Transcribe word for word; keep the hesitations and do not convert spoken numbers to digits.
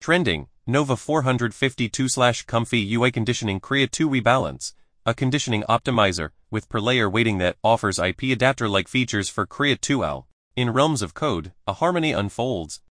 Trending, Nova four fifty-two slash Comfy U I Conditioning Crea two Rebalance, a conditioning optimizer with per layer weighting that offers I P adapter-like features for Crea two L. In realms of code, a harmony unfolds.